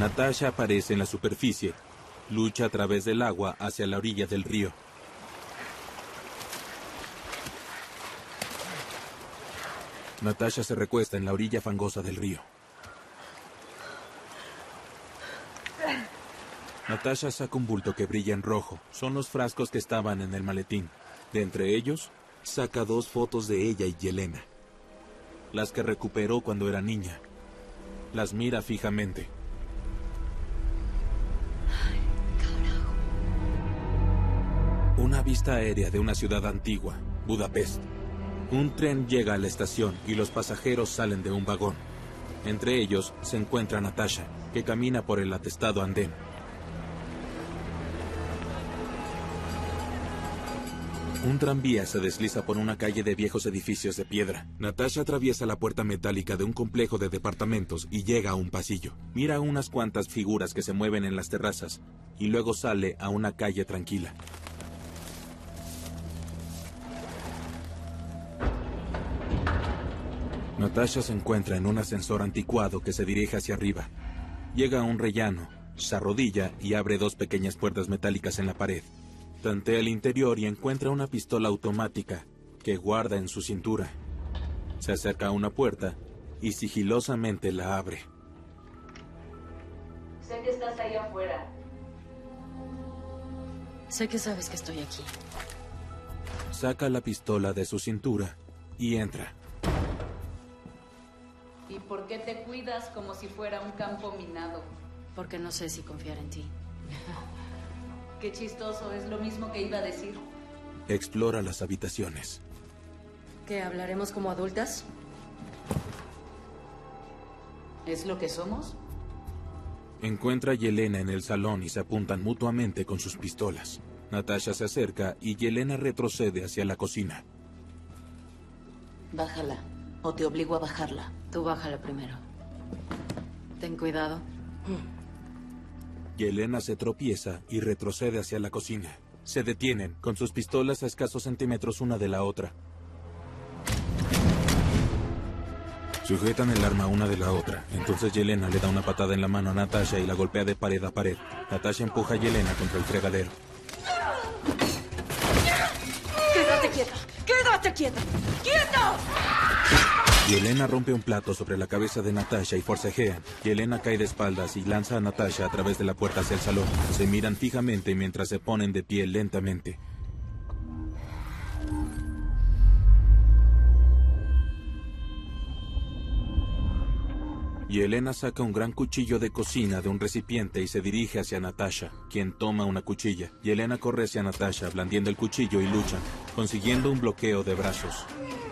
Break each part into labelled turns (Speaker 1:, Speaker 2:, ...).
Speaker 1: Natasha aparece en la superficie. Lucha a través del agua hacia la orilla del río. Natasha se recuesta en la orilla fangosa del río. Natasha saca un bulto que brilla en rojo. Son los frascos que estaban en el maletín. De entre ellos, saca 2 fotos de ella y Yelena. Las que recuperó cuando era niña. Las mira fijamente. Una vista aérea de una ciudad antigua, Budapest. Un tren llega a la estación y los pasajeros salen de un vagón. Entre ellos se encuentra Natasha, que camina por el atestado andén. Un tranvía se desliza por una calle de viejos edificios de piedra. Natasha atraviesa la puerta metálica de un complejo de departamentos y llega a un pasillo. Mira unas cuantas figuras que se mueven en las terrazas y luego sale a una calle tranquila. Natasha se encuentra en un ascensor anticuado que se dirige hacia arriba. Llega a un rellano, se arrodilla y abre 2 pequeñas puertas metálicas en la pared. Tantea el interior y encuentra una pistola automática que guarda en su cintura. Se acerca a una puerta y sigilosamente la abre.
Speaker 2: Sé que estás ahí afuera.
Speaker 3: Sé que sabes que estoy aquí.
Speaker 1: Saca la pistola de su cintura y entra.
Speaker 2: ¿Y por qué te cuidas como si fuera un campo minado?
Speaker 3: Porque no sé si confiar en ti.
Speaker 2: Qué chistoso, es lo mismo que iba a decir.
Speaker 1: Explora las habitaciones.
Speaker 3: ¿Qué, hablaremos como adultas?
Speaker 2: ¿Es lo que somos?
Speaker 1: Encuentra a Yelena en el salón y se apuntan mutuamente con sus pistolas. Natasha se acerca y Yelena retrocede hacia la cocina.
Speaker 2: Bájala, o te obligo a bajarla.
Speaker 3: Tú bájala primero. Ten cuidado.
Speaker 1: Yelena se tropieza y retrocede hacia la cocina. Se detienen, con sus pistolas a escasos centímetros una de la otra. Sujetan el arma una de la otra. Entonces Yelena le da una patada en la mano a Natasha y la golpea de pared a pared. Natasha empuja a Yelena contra el fregadero.
Speaker 3: ¡Quédate quieta! ¡Quédate quieta! ¡Quieta!
Speaker 1: Yelena rompe un plato sobre la cabeza de Natasha y forcejean. Yelena cae de espaldas y lanza a Natasha a través de la puerta hacia el salón. Se miran fijamente mientras se ponen de pie lentamente. Yelena saca un gran cuchillo de cocina de un recipiente y se dirige hacia Natasha, quien toma una cuchilla. Yelena corre hacia Natasha, blandiendo el cuchillo y luchan, consiguiendo un bloqueo de brazos.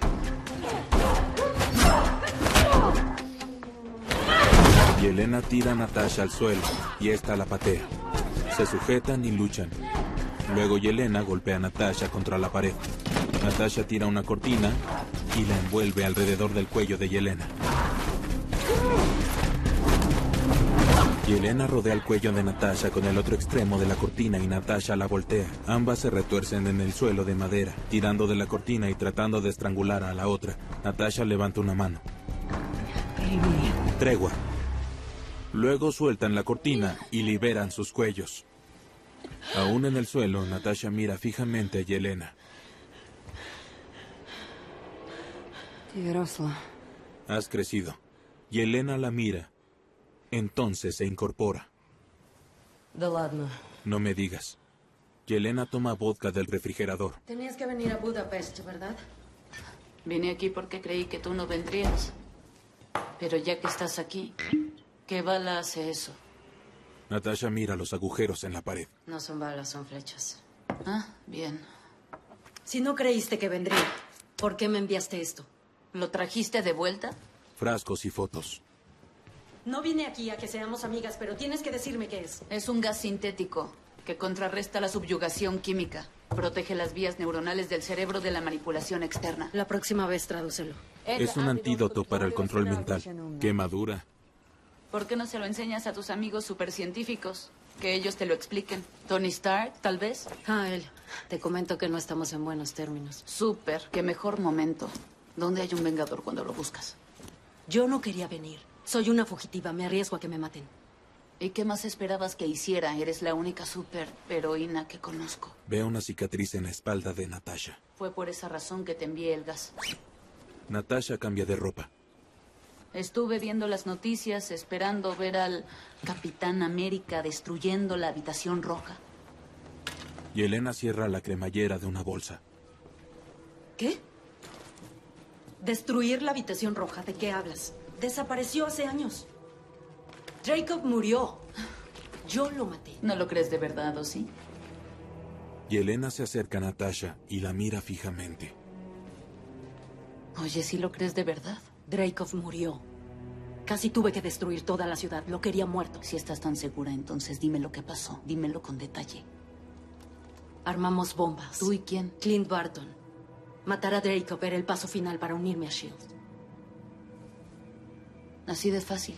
Speaker 1: Yelena tira a Natasha al suelo y esta la patea. Se sujetan y luchan. Luego Yelena golpea a Natasha contra la pared. Natasha tira una cortina y la envuelve alrededor del cuello de Yelena. Yelena rodea el cuello de Natasha con el otro extremo de la cortina y Natasha la voltea. Ambas se retuercen en el suelo de madera, tirando de la cortina y tratando de estrangular a la otra. Natasha levanta una mano. Tregua. Luego sueltan la cortina y liberan sus cuellos. Aún en el suelo, Natasha mira fijamente a Yelena. Has crecido. Yelena la mira. Entonces se incorpora. No me digas. Yelena toma vodka del refrigerador.
Speaker 3: Tenías que venir a Budapest, ¿verdad?
Speaker 2: Vine aquí porque creí que tú no vendrías. Pero ya que estás aquí, ¿qué bala hace eso?
Speaker 1: Natasha mira los agujeros en la pared.
Speaker 3: No son balas, son flechas.
Speaker 2: Ah, bien.
Speaker 3: Si no creíste que vendría, ¿por qué me enviaste esto?
Speaker 2: ¿Lo trajiste de vuelta?
Speaker 1: Frascos y fotos.
Speaker 3: No vine aquí a que seamos amigas, pero tienes que decirme qué es.
Speaker 2: Es un gas sintético que contrarresta la subyugación química. Protege las vías neuronales del cerebro de la manipulación externa.
Speaker 3: La próxima vez tradúcelo.
Speaker 1: Es un antídoto para el control mental. Quemadura.
Speaker 2: ¿Por qué no se lo enseñas a tus amigos supercientíficos? Que ellos te lo expliquen. Tony Stark, tal vez.
Speaker 3: Él. Te comento que no estamos en buenos términos.
Speaker 2: Súper. Qué mejor momento. ¿Dónde hay un vengador cuando lo buscas?
Speaker 3: Yo no quería venir. Soy una fugitiva. Me arriesgo a que me maten.
Speaker 2: ¿Y qué más esperabas que hiciera? Eres la única superheroína que conozco.
Speaker 1: Ve una cicatriz en la espalda de Natasha.
Speaker 2: Fue por esa razón que te envié el gas.
Speaker 1: Natasha cambia de ropa.
Speaker 2: Estuve viendo las noticias, esperando ver al Capitán América destruyendo la habitación roja.
Speaker 1: Yelena cierra la cremallera de una bolsa.
Speaker 3: ¿Qué? ¿Destruir la habitación roja? ¿De qué hablas? Desapareció hace años. Jacob murió. Yo lo maté.
Speaker 2: ¿No lo crees de verdad, o sí?
Speaker 1: Yelena se acerca a Natasha y la mira fijamente.
Speaker 2: Oye, ¿sí lo crees de verdad?
Speaker 3: Dreykov murió. Casi tuve que destruir toda la ciudad. Lo quería muerto.
Speaker 2: Si estás tan segura, entonces dime lo que pasó. Dímelo con detalle.
Speaker 3: Armamos bombas.
Speaker 2: ¿Tú y quién?
Speaker 3: Clint Barton. Matar a Dreykov era el paso final para unirme a S.H.I.E.L.D.
Speaker 2: Así de fácil.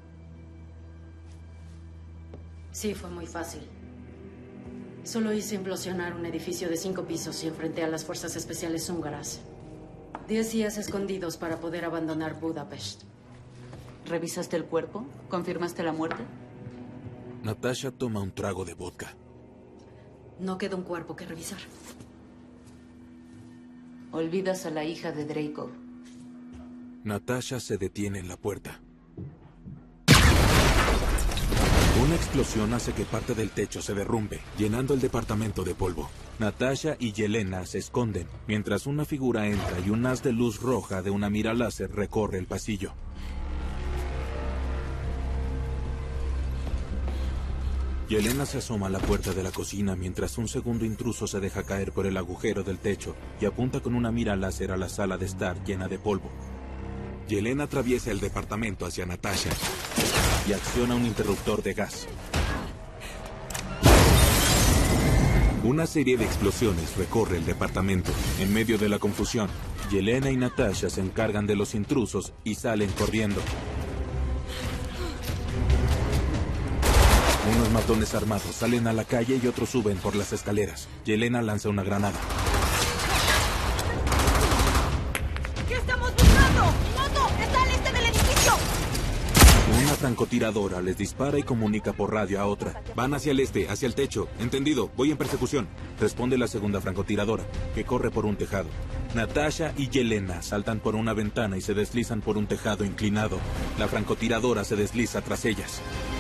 Speaker 3: Sí, fue muy fácil. Solo hice implosionar un edificio de 5 pisos y enfrenté a las fuerzas especiales húngaras. 10 días escondidos para poder abandonar Budapest.
Speaker 2: ¿Revisaste el cuerpo? ¿Confirmaste la muerte?
Speaker 1: Natasha toma un trago de vodka.
Speaker 3: No queda un cuerpo que revisar.
Speaker 2: Olvidas a la hija de Dreykov.
Speaker 1: Natasha se detiene en la puerta. Una explosión hace que parte del techo se derrumbe, llenando el departamento de polvo. Natasha y Yelena se esconden, mientras una figura entra y un haz de luz roja de una mira láser recorre el pasillo. Yelena se asoma a la puerta de la cocina mientras un segundo intruso se deja caer por el agujero del techo y apunta con una mira láser a la sala de estar llena de polvo. Yelena atraviesa el departamento hacia Natasha y acciona un interruptor de gas. Una serie de explosiones recorre el departamento. En medio de la confusión, Yelena y Natasha se encargan de los intrusos y salen corriendo. Unos matones armados salen a la calle y otros suben por las escaleras. Yelena lanza una granada.
Speaker 4: ¿Qué estamos buscando? ¡Moto! ¡Está al este del edificio!
Speaker 1: Una francotiradora les dispara y comunica por radio a otra. Van hacia el este, hacia el techo. Entendido, voy en persecución. Responde la segunda francotiradora, que corre por un tejado. Natasha y Yelena saltan por una ventana y se deslizan por un tejado inclinado. La francotiradora se desliza tras ellas.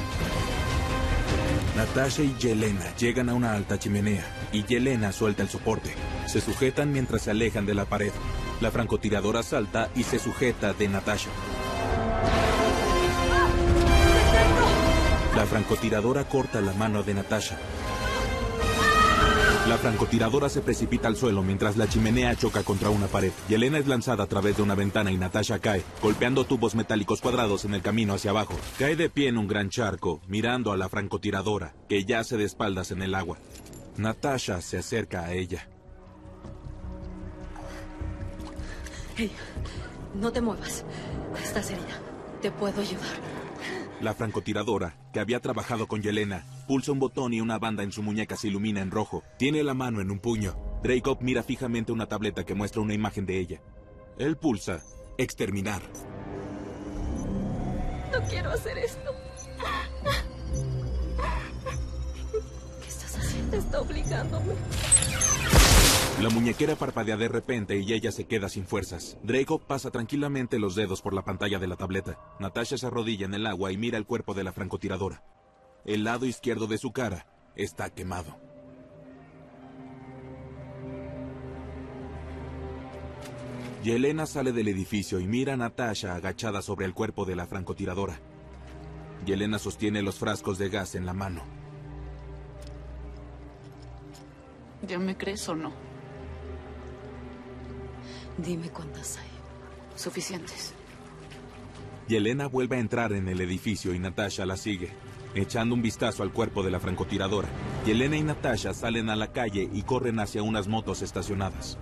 Speaker 1: Natasha y Yelena llegan a una alta chimenea y Yelena suelta el soporte. Se sujetan mientras se alejan de la pared. La francotiradora salta y se sujeta de Natasha. La francotiradora corta la mano de Natasha. La francotiradora se precipita al suelo mientras la chimenea choca contra una pared. Yelena es lanzada a través de una ventana y Natasha cae, golpeando tubos metálicos cuadrados en el camino hacia abajo. Cae de pie en un gran charco, mirando a la francotiradora, que yace de espaldas en el agua. Natasha se acerca a ella.
Speaker 3: Hey, no te muevas. Estás herida. Te puedo ayudar.
Speaker 1: La francotiradora, que había trabajado con Yelena, pulsa un botón y una banda en su muñeca se ilumina en rojo. Tiene la mano en un puño. Dreykov mira fijamente una tableta que muestra una imagen de ella. Él pulsa exterminar.
Speaker 4: No quiero hacer esto.
Speaker 3: ¿Qué estás haciendo?
Speaker 4: Está obligándome.
Speaker 1: La muñequera parpadea de repente y ella se queda sin fuerzas. Dreykov pasa tranquilamente los dedos por la pantalla de la tableta. Natasha se arrodilla en el agua y mira el cuerpo de la francotiradora. El lado izquierdo de su cara está quemado. Yelena sale del edificio y mira a Natasha agachada sobre el cuerpo de la francotiradora. Yelena sostiene los frascos de gas en la mano.
Speaker 2: ¿Ya me crees o no?
Speaker 3: Dime cuántas hay.
Speaker 2: Suficientes.
Speaker 1: Yelena vuelve a entrar en el edificio y Natasha la sigue, echando un vistazo al cuerpo de la francotiradora. Yelena y Natasha salen a la calle y corren hacia unas motos estacionadas.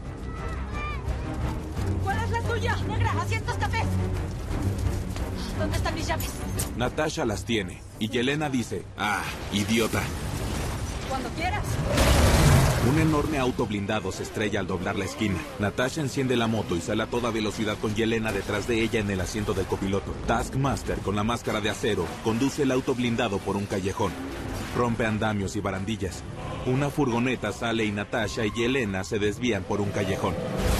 Speaker 4: ¿Cuál es la tuya? Negra, asientos cafés. ¿Dónde están mis llaves?
Speaker 1: Natasha las tiene y Yelena dice, ¡ah, idiota!
Speaker 4: Cuando quieras.
Speaker 1: Un enorme auto blindado se estrella al doblar la esquina. Natasha enciende la moto y sale a toda velocidad con Yelena detrás de ella en el asiento del copiloto. Taskmaster, con la máscara de acero, conduce el auto blindado por un callejón. Rompe andamios y barandillas. Una furgoneta sale y Natasha y Yelena se desvían por un callejón.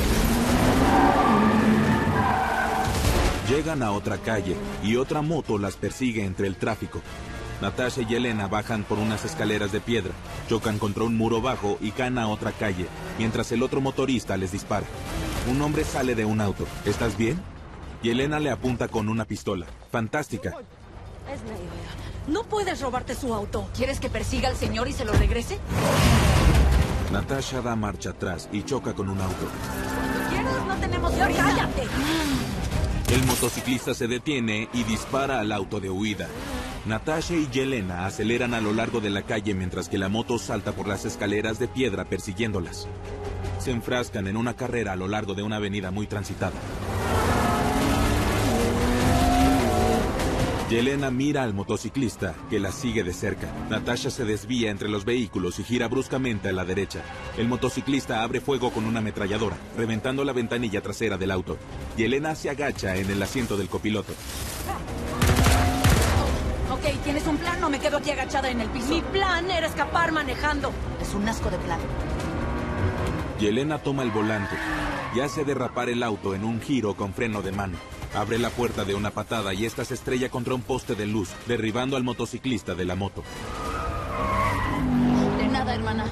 Speaker 1: Llegan a otra calle y otra moto las persigue entre el tráfico. Natasha y Yelena bajan por unas escaleras de piedra, chocan contra un muro bajo y caen a otra calle, mientras el otro motorista les dispara. Un hombre sale de un auto. ¿Estás bien? Yelena le apunta con una pistola. Fantástica.
Speaker 4: Es medio. No puedes robarte su auto.
Speaker 2: ¿Quieres que persiga al señor y se lo regrese?
Speaker 1: Natasha da marcha atrás y choca con un auto.
Speaker 4: Cuando quieras, no tenemos prisa. ¡Cállate!
Speaker 1: El motociclista se detiene y dispara al auto de huida. Natasha y Yelena aceleran a lo largo de la calle mientras que la moto salta por las escaleras de piedra persiguiéndolas. Se enfrascan en una carrera a lo largo de una avenida muy transitada. Yelena mira al motociclista, que la sigue de cerca. Natasha se desvía entre los vehículos y gira bruscamente a la derecha. El motociclista abre fuego con una ametralladora, reventando la ventanilla trasera del auto. Yelena se agacha en el asiento del copiloto.
Speaker 4: Ok, ¿tienes un plan o me quedo aquí agachada en el piso? Mi plan era escapar manejando.
Speaker 2: Es un asco de plan.
Speaker 1: Yelena toma el volante y hace derrapar el auto en un giro con freno de mano. Abre la puerta de una patada y esta se estrella contra un poste de luz, derribando al motociclista de la moto.
Speaker 2: De nada, hermana.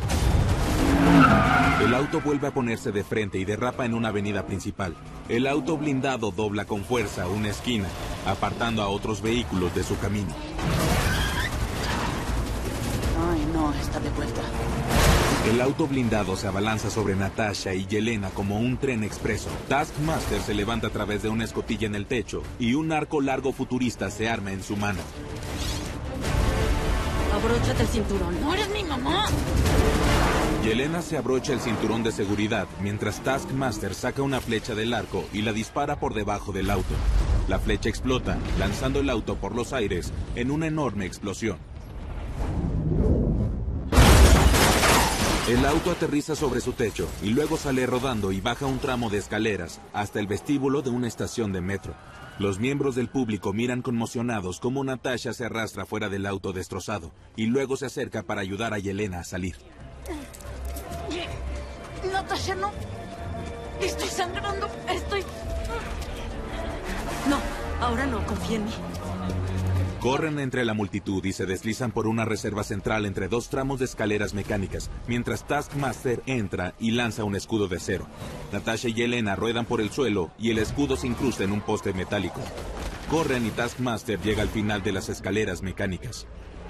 Speaker 1: El auto vuelve a ponerse de frente y derrapa en una avenida principal. El auto blindado dobla con fuerza una esquina, apartando a otros vehículos de su camino.
Speaker 2: Ay, no, está de vuelta.
Speaker 1: El auto blindado se abalanza sobre Natasha y Yelena como un tren expreso. Taskmaster se levanta a través de una escotilla en el techo y un arco largo futurista se arma en su mano.
Speaker 3: Abróchate el cinturón.
Speaker 2: ¡No eres mi mamá!
Speaker 1: Yelena se abrocha el cinturón de seguridad mientras Taskmaster saca una flecha del arco y la dispara por debajo del auto. La flecha explota, lanzando el auto por los aires en una enorme explosión. El auto aterriza sobre su techo y luego sale rodando y baja un tramo de escaleras hasta el vestíbulo de una estación de metro. Los miembros del público miran conmocionados cómo Natasha se arrastra fuera del auto destrozado y luego se acerca para ayudar a Yelena a salir.
Speaker 2: Natasha, no. Estoy sangrando.
Speaker 3: No, ahora no, confía en mí.
Speaker 1: Corren entre la multitud y se deslizan por una reserva central entre dos tramos de escaleras mecánicas, mientras Taskmaster entra y lanza un escudo de acero. Natasha y Yelena ruedan por el suelo y el escudo se incrusta en un poste metálico. Corren y Taskmaster llega al final de las escaleras mecánicas.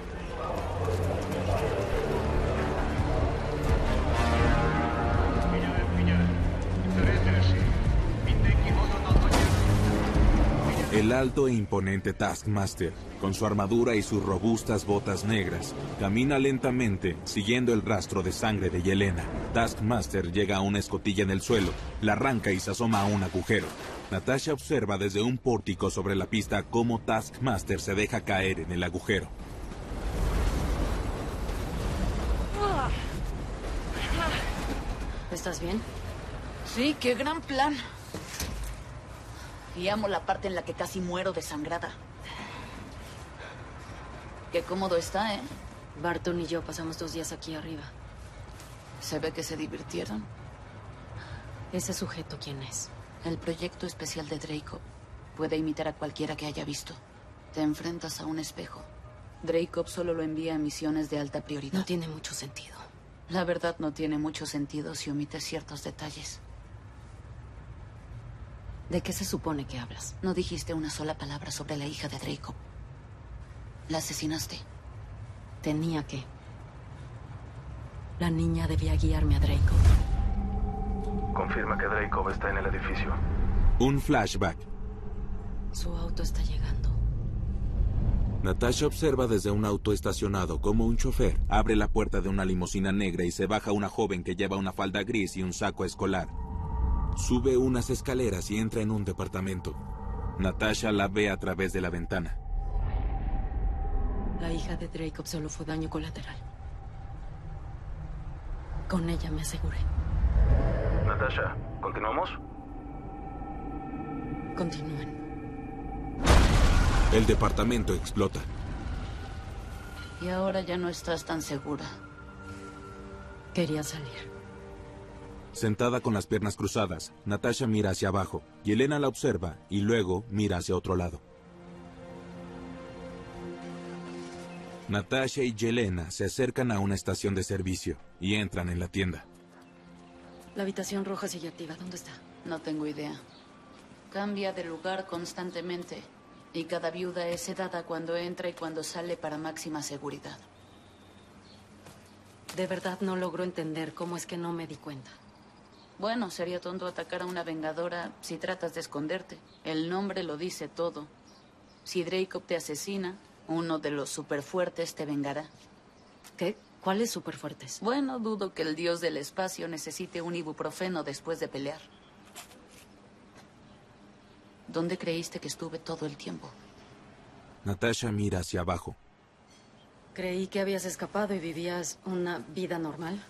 Speaker 1: El alto e imponente Taskmaster, con su armadura y sus robustas botas negras, camina lentamente, siguiendo el rastro de sangre de Yelena. Taskmaster llega a una escotilla en el suelo, la arranca y se asoma a un agujero. Natasha observa desde un pórtico sobre la pista cómo Taskmaster se deja caer en el agujero.
Speaker 3: ¿Estás bien?
Speaker 2: Sí, qué gran plan. Y amo la parte en la que casi muero desangrada. Qué cómodo está, ¿eh?
Speaker 3: Barton y yo pasamos 2 días aquí arriba.
Speaker 2: Se ve que se divirtieron.
Speaker 3: ¿Ese sujeto quién es?
Speaker 2: El proyecto especial de Dreykov. Puede imitar a cualquiera que haya visto. Te enfrentas a un espejo. Dreykov solo lo envía a misiones de alta prioridad.
Speaker 3: No tiene mucho sentido.
Speaker 2: La verdad no tiene mucho sentido si omites ciertos detalles.
Speaker 3: ¿De qué se supone que hablas?
Speaker 2: No dijiste una sola palabra sobre la hija de Dreykov. La asesinaste.
Speaker 3: Tenía que. La niña debía guiarme a Dreykov.
Speaker 5: Confirma que Dreykov está en el edificio.
Speaker 1: Un flashback.
Speaker 3: Su auto está llegando.
Speaker 1: Natasha observa desde un auto estacionado cómo un chofer abre la puerta de una limusina negra y se baja una joven que lleva una falda gris y un saco escolar. Sube unas escaleras y entra en un departamento. Natasha la ve a través de la ventana.
Speaker 3: La hija de Dreykov solo fue daño colateral. Con ella me aseguré.
Speaker 5: Natasha, ¿continuamos?
Speaker 3: Continúen.
Speaker 1: El departamento explota.
Speaker 2: Y ahora ya no estás tan segura.
Speaker 3: Quería salir.
Speaker 1: Sentada con las piernas cruzadas, Natasha mira hacia abajo. Yelena la observa y luego mira hacia otro lado. Natasha y Yelena se acercan a una estación de servicio y entran en la tienda.
Speaker 3: La habitación roja sigue activa. ¿Dónde está?
Speaker 2: No tengo idea. Cambia de lugar constantemente. Y cada viuda es sedada cuando entra y cuando sale para máxima seguridad.
Speaker 3: De verdad no logro entender cómo es que no me di cuenta.
Speaker 2: Bueno, sería tonto atacar a una vengadora si tratas de esconderte. El nombre lo dice todo. Si Dreykov te asesina, uno de los superfuertes te vengará.
Speaker 3: ¿Qué? ¿Cuáles superfuertes?
Speaker 2: Bueno, dudo que el dios del espacio necesite un ibuprofeno después de pelear. ¿Dónde creíste que estuve todo el tiempo?
Speaker 1: Natasha mira hacia abajo.
Speaker 3: Creí que habías escapado y vivías una vida normal.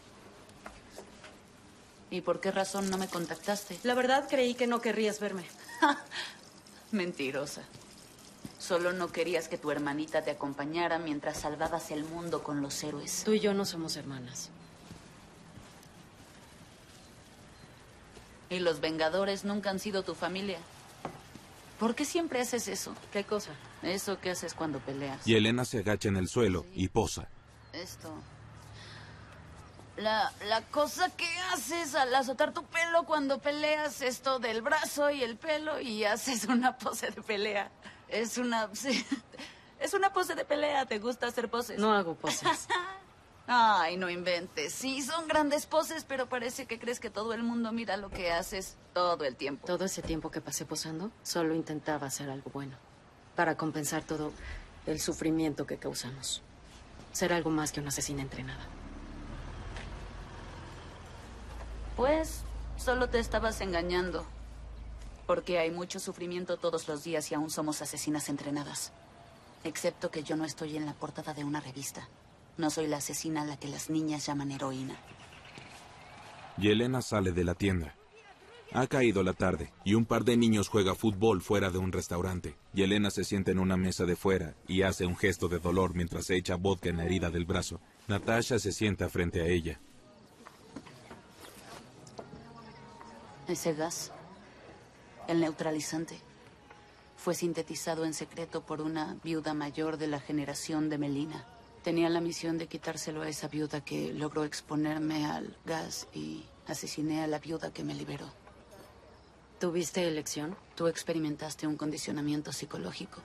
Speaker 2: ¿Y por qué razón no me contactaste?
Speaker 3: La verdad creí que no querrías verme.
Speaker 2: Mentirosa. Solo no querías que tu hermanita te acompañara mientras salvabas el mundo con los héroes.
Speaker 3: Tú y yo no somos hermanas.
Speaker 2: Y los Vengadores nunca han sido tu familia. ¿Por qué siempre haces eso?
Speaker 3: ¿Qué cosa?
Speaker 2: Eso que haces cuando peleas.
Speaker 1: Yelena se agacha en el suelo y posa.
Speaker 2: Esto. La cosa que haces al azotar tu pelo cuando peleas, esto del brazo y el pelo, y haces una pose de pelea. Es una... sí, es una pose de pelea. ¿Te gusta hacer poses?
Speaker 3: No hago poses.
Speaker 2: Ay, no inventes. Sí, son grandes poses, pero parece que crees que todo el mundo mira lo que haces todo el tiempo.
Speaker 3: Todo ese tiempo que pasé posando, solo intentaba hacer algo bueno. Para compensar todo el sufrimiento que causamos. Ser algo más que una asesina entrenada.
Speaker 2: Pues, solo te estabas engañando. Porque hay mucho sufrimiento todos los días y aún somos asesinas entrenadas. Excepto que yo no estoy en la portada de una revista. No soy la asesina a la que las niñas llaman heroína.
Speaker 1: Yelena sale de la tienda. Ha caído la tarde y un par de niños juega fútbol fuera de un restaurante. Yelena se sienta en una mesa de fuera y hace un gesto de dolor mientras se echa vodka en la herida del brazo. Natasha se sienta frente a ella.
Speaker 2: Ese gas, el neutralizante, fue sintetizado en secreto por una viuda mayor de la generación de Melina. Tenía la misión de quitárselo a esa viuda que logró exponerme al gas y asesiné a la viuda que me liberó.
Speaker 3: ¿Tuviste elección?
Speaker 2: Tú experimentaste un condicionamiento psicológico.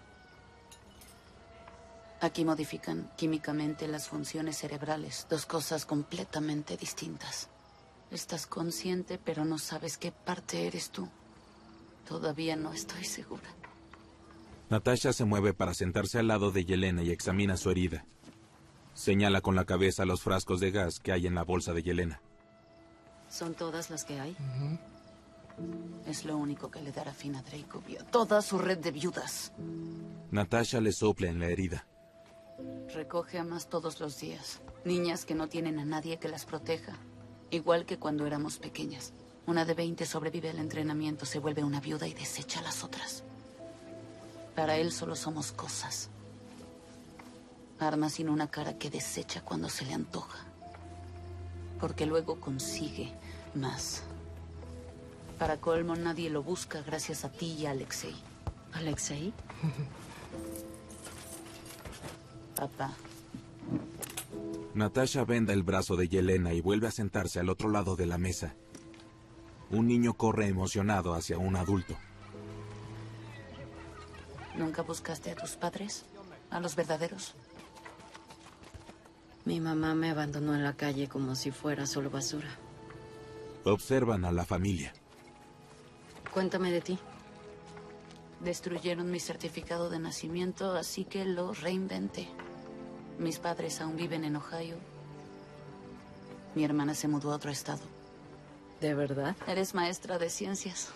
Speaker 2: Aquí modifican químicamente las funciones cerebrales, dos cosas completamente distintas. Estás consciente, pero no sabes qué parte eres tú. Todavía no estoy segura.
Speaker 1: Natasha se mueve para sentarse al lado de Yelena y examina su herida. Señala con la cabeza los frascos de gas que hay en la bolsa de Yelena.
Speaker 3: ¿Son todas las que hay?
Speaker 2: Es lo único que le dará fin a Dreykov y a toda su red de viudas.
Speaker 1: Natasha le sopla en la herida.
Speaker 2: Recoge a más todos los días. Niñas que no tienen a nadie que las proteja. Igual que cuando éramos pequeñas. Una de 20 sobrevive al entrenamiento, se vuelve una viuda y desecha a las otras. Para él solo somos cosas. Armas sin una cara que desecha cuando se le antoja. Porque luego consigue más. Para colmo, nadie lo busca gracias a ti y a Alexei.
Speaker 3: ¿Alexei?
Speaker 2: Papá.
Speaker 1: Natasha venda el brazo de Yelena y vuelve a sentarse al otro lado de la mesa. Un niño corre emocionado hacia un adulto.
Speaker 2: ¿Nunca buscaste a tus padres? ¿A los verdaderos?
Speaker 3: Mi mamá me abandonó en la calle como si fuera solo basura.
Speaker 1: Observan a la familia.
Speaker 3: Cuéntame de ti.
Speaker 2: Destruyeron mi certificado de nacimiento, así que lo reinventé. Mis padres aún viven en Ohio. Mi hermana se mudó a otro estado.
Speaker 3: ¿De verdad?
Speaker 2: Eres maestra de ciencias.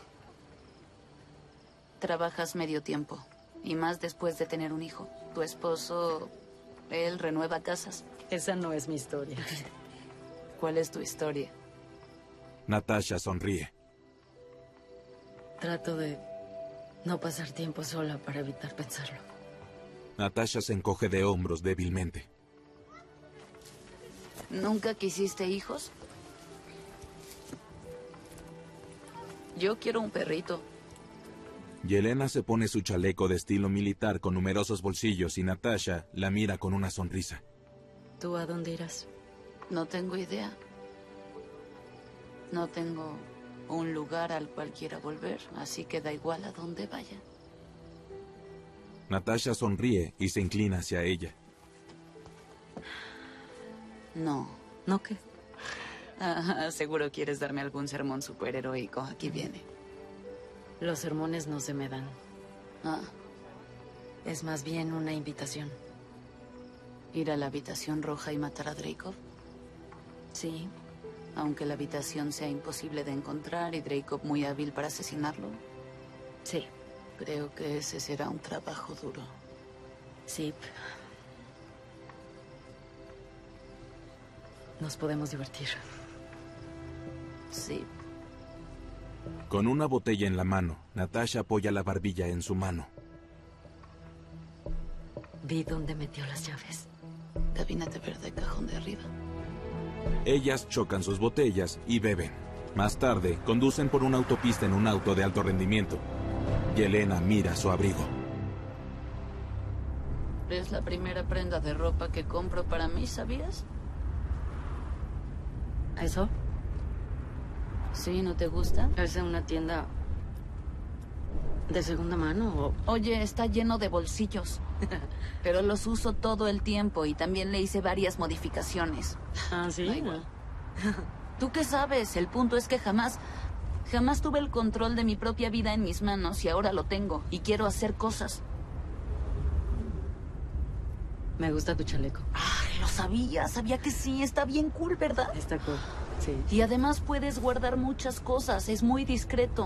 Speaker 2: Trabajas medio tiempo. Y más después de tener un hijo. Tu esposo, él renueva casas.
Speaker 3: Esa no es mi historia.
Speaker 2: ¿Cuál es tu historia?
Speaker 1: Natasha sonríe.
Speaker 3: Trato de no pasar tiempo sola para evitar pensarlo.
Speaker 1: Natasha se encoge de hombros débilmente.
Speaker 2: ¿Nunca quisiste hijos? Yo quiero un perrito.
Speaker 1: Yelena se pone su chaleco de estilo militar con numerosos bolsillos y Natasha la mira con una sonrisa.
Speaker 3: ¿Tú a dónde irás?
Speaker 2: No tengo idea. No tengo un lugar al cual quiera volver, así que da igual a dónde vaya.
Speaker 1: Natasha sonríe y se inclina hacia ella.
Speaker 2: No.
Speaker 3: ¿No qué?
Speaker 2: Seguro quieres darme algún sermón superheroico. Aquí viene.
Speaker 3: Los sermones no se me dan.
Speaker 2: Ah,
Speaker 3: Es más bien una invitación.
Speaker 2: ¿ir a la habitación roja y matar a Dreykov?
Speaker 3: Sí.
Speaker 2: Aunque la habitación sea imposible de encontrar y Dreykov muy hábil para asesinarlo.
Speaker 3: Sí.
Speaker 2: Creo que ese será un trabajo duro.
Speaker 3: Sí. Nos podemos divertir.
Speaker 2: Sí.
Speaker 1: Con una botella en la mano, Natasha apoya la barbilla en su mano.
Speaker 3: Vi dónde metió las llaves.
Speaker 2: Gabinete verde, cajón de arriba.
Speaker 1: Ellas chocan sus botellas y beben. Más tarde, conducen por una autopista en un auto de alto rendimiento. Yelena mira su abrigo.
Speaker 2: Es la primera prenda de ropa que compro para mí, ¿sabías?
Speaker 3: ¿Eso?
Speaker 2: ¿Sí? ¿No te gusta?
Speaker 3: ¿Es de una tienda de segunda mano o...?
Speaker 2: Oye, está lleno de bolsillos. Pero los uso todo el tiempo y también le hice varias modificaciones.
Speaker 3: Ah, ¿sí?
Speaker 2: Da igual. ¿Tú qué sabes? El punto es que jamás tuve el control de mi propia vida en mis manos y ahora lo tengo. Y quiero hacer cosas.
Speaker 3: Me gusta tu chaleco.
Speaker 2: Ay, lo sabía. Sabía que sí. Está bien cool, ¿verdad?
Speaker 3: Está cool. Sí.
Speaker 2: Y además puedes guardar muchas cosas. Es muy discreto.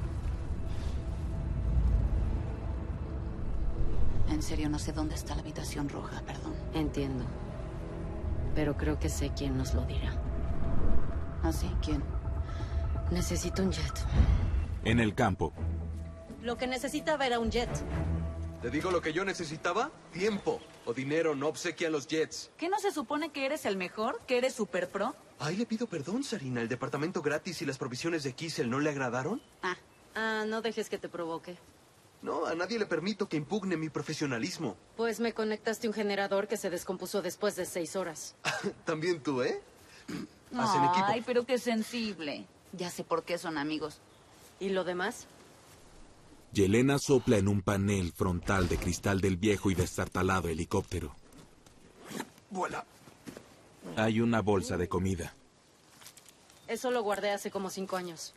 Speaker 2: En serio, no sé dónde está la habitación roja, perdón.
Speaker 3: Entiendo. Pero creo que sé quién nos lo dirá.
Speaker 2: ¿Ah, sí? ¿Quién?
Speaker 3: Necesito un jet.
Speaker 1: En el campo,
Speaker 3: Lo que necesitaba era un jet.
Speaker 6: ¿Te digo lo que yo necesitaba? Tiempo o dinero no obsequian los jets.
Speaker 2: ¿Qué no se supone que eres el mejor? ¿Que eres super pro?
Speaker 6: Ay, le pido perdón, Sarina. ¿El departamento gratis y las provisiones de Kissel no le agradaron?
Speaker 3: No dejes que te provoque.
Speaker 6: No, a nadie le permito que impugne mi profesionalismo.
Speaker 3: Pues me conectaste un generador que se descompuso después de 6 horas.
Speaker 6: También tú, ¿eh? Hacen equipo.
Speaker 2: Ay, pero qué sensible. Ya sé por qué son amigos.
Speaker 3: ¿Y lo demás?
Speaker 1: Yelena sopla en un panel frontal de cristal del viejo y destartalado helicóptero.
Speaker 6: Voilà.
Speaker 1: Hay una bolsa de comida.
Speaker 3: Eso lo guardé hace como 5 años.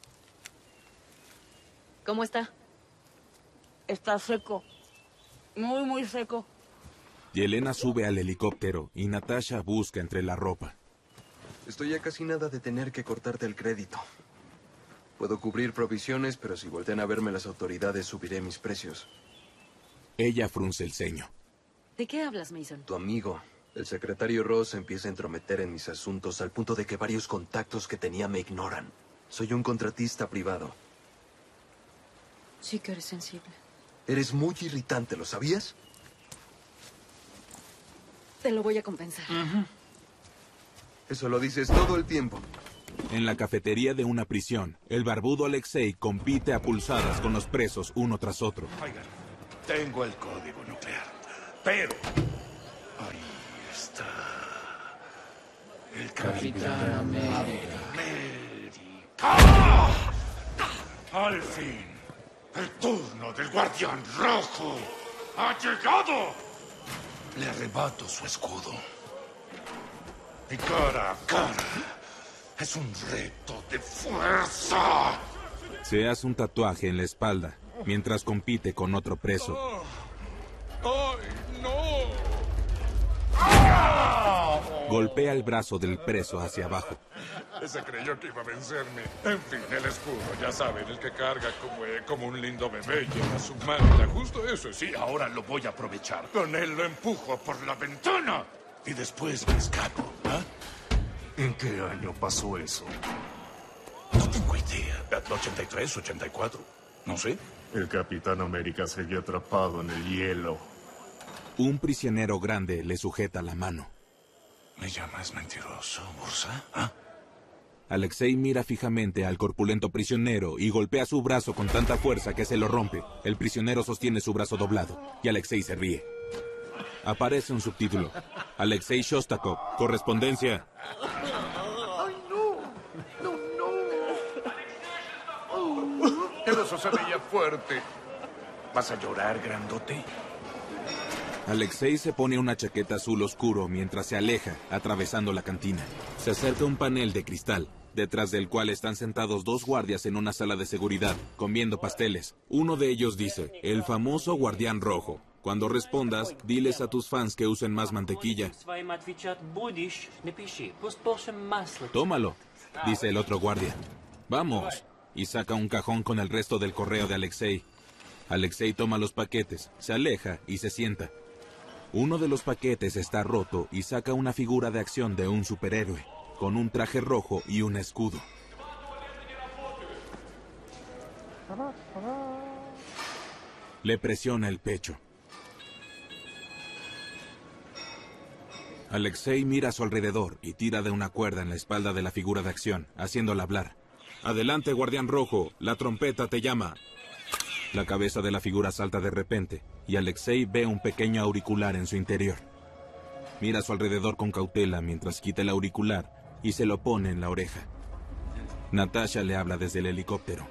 Speaker 3: ¿Cómo está?
Speaker 2: Está seco. Muy, muy seco.
Speaker 1: Yelena sube al helicóptero y Natasha busca entre la ropa.
Speaker 6: Estoy a casi nada de tener que cortarte el crédito. Puedo cubrir provisiones, pero si voltean a verme las autoridades, subiré mis precios.
Speaker 1: Ella frunce el ceño.
Speaker 3: ¿De qué hablas, Mason?
Speaker 6: Tu amigo, el secretario Ross, empieza a entrometer en mis asuntos al punto de que varios contactos que tenía me ignoran. Soy un contratista privado.
Speaker 3: Sí que eres sensible.
Speaker 6: Eres muy irritante, ¿lo sabías?
Speaker 3: Te lo voy a compensar.
Speaker 6: Eso lo dices todo el tiempo.
Speaker 1: En la cafetería de una prisión, el barbudo Alexei compite a pulsadas con los presos uno tras otro.
Speaker 7: Oigan, tengo el código nuclear, pero ahí está el Capitán América. Al fin, el turno del Guardián Rojo ha llegado. Le arrebato su escudo. Y cara a cara. Es un reto de fuerza.
Speaker 1: Se hace un tatuaje en la espalda mientras compite con otro preso.
Speaker 7: ¡Ay, no!
Speaker 1: Golpea el brazo del preso hacia abajo.
Speaker 7: Ese creyó que iba a vencerme. En fin, el escudo, ya saben, el que carga como un lindo bebé lleva su manta. Justo eso, sí, ahora lo voy a aprovechar. Con él lo empujo por la ventana y después me escapo. ¿Ah?
Speaker 8: ¿En qué año pasó eso?
Speaker 7: No tengo idea. 83, 84. No sé.
Speaker 8: El Capitán América seguía atrapado en el hielo.
Speaker 1: Un prisionero grande le sujeta la mano.
Speaker 7: ¿Me llamas mentiroso, Bursa? ¿Ah?
Speaker 1: Alexei mira fijamente al corpulento prisionero y golpea su brazo con tanta fuerza que se lo rompe. El prisionero sostiene su brazo doblado y Alexei se ríe. Aparece un subtítulo. Alexei Shostakov, correspondencia.
Speaker 7: Eso se veía fuerte. ¿Vas a llorar, grandote?
Speaker 1: Alexei se pone una chaqueta azul oscuro mientras se aleja, atravesando la cantina. Se acerca a un panel de cristal, detrás del cual están sentados dos guardias en una sala de seguridad, comiendo pasteles. Uno de ellos dice, el famoso guardián rojo. Cuando respondas, diles a tus fans que usen más mantequilla. Tómalo, dice el otro guardia. Vamos. Y saca un cajón con el resto del correo de Alexei. Alexei toma los paquetes, se aleja y se sienta. Uno de los paquetes está roto y saca una figura de acción de un superhéroe, con un traje rojo y un escudo. Le presiona el pecho. Alexei mira a su alrededor y tira de una cuerda en la espalda de la figura de acción, haciéndola hablar. Adelante, guardián rojo, la trompeta te llama. La cabeza de la figura salta de repente y Alexei ve un pequeño auricular en su interior. Mira a su alrededor con cautela mientras quita el auricular y se lo pone en la oreja. Natasha le habla desde el helicóptero.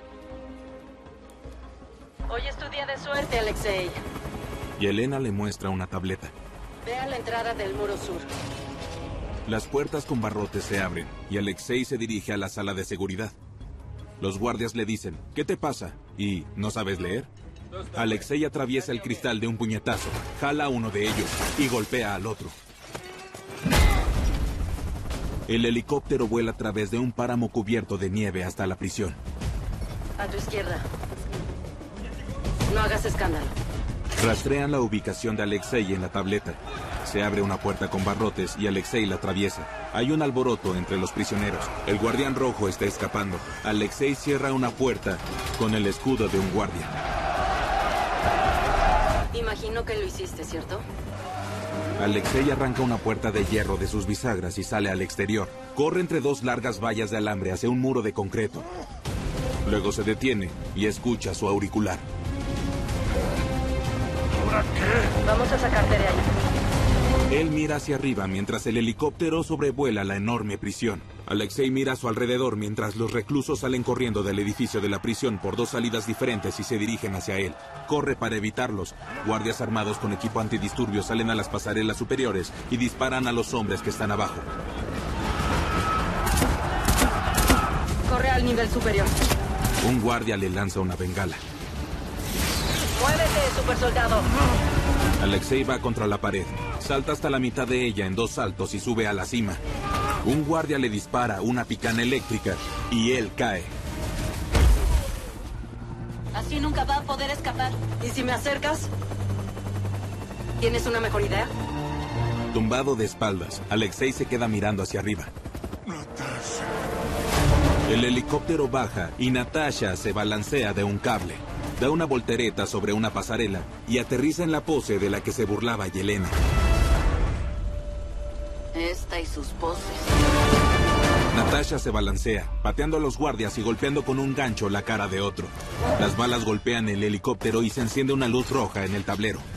Speaker 3: Hoy es tu día de suerte, Alexei.
Speaker 1: Y Elena le muestra una tableta.
Speaker 3: Ve a la entrada del muro sur.
Speaker 1: Las puertas con barrotes se abren y Alexei se dirige a la sala de seguridad. Los guardias le dicen, ¿qué te pasa? ¿Y no sabes leer? Alexei atraviesa el cristal de un puñetazo, jala a uno de ellos y golpea al otro. El helicóptero vuela a través de un páramo cubierto de nieve hasta la prisión.
Speaker 3: A tu izquierda. No hagas escándalo.
Speaker 1: Rastrean la ubicación de Alexei en la tableta. Se abre una puerta con barrotes y Alexei la atraviesa. Hay un alboroto entre los prisioneros. El guardián rojo está escapando. Alexei cierra una puerta con el escudo de un guardia.
Speaker 3: Imagino que lo hiciste, ¿cierto?
Speaker 1: Alexei arranca una puerta de hierro de sus bisagras y sale al exterior. Corre entre dos largas vallas de alambre hacia un muro de concreto. Luego se detiene y escucha su auricular.
Speaker 7: ¿Ahora qué?
Speaker 3: Vamos a sacarte de ahí.
Speaker 1: Él mira hacia arriba mientras el helicóptero sobrevuela la enorme prisión. Alexei mira a su alrededor mientras los reclusos salen corriendo del edificio de la prisión por dos salidas diferentes y se dirigen hacia él. Corre para evitarlos. Guardias armados con equipo antidisturbios salen a las pasarelas superiores y disparan a los hombres que están abajo.
Speaker 3: Corre al nivel superior.
Speaker 1: Un guardia le lanza una bengala.
Speaker 3: ¡Muévete, supersoldado!
Speaker 1: Alexei va contra la pared. Salta hasta la mitad de ella en dos saltos y sube a la cima. Un guardia le dispara una picana eléctrica y él cae.
Speaker 2: Así nunca va a poder escapar.
Speaker 3: ¿Y si me acercas? ¿Tienes una mejor idea?
Speaker 1: Tumbado de espaldas, Alexei se queda mirando hacia arriba. El helicóptero baja y Natasha se balancea de un cable. Da una voltereta sobre una pasarela y aterriza en la pose de la que se burlaba Yelena.
Speaker 2: Esta y sus poses.
Speaker 1: Natasha se balancea, pateando a los guardias y golpeando con un gancho la cara de otro. Las balas golpean el helicóptero y se enciende una luz roja en el tablero.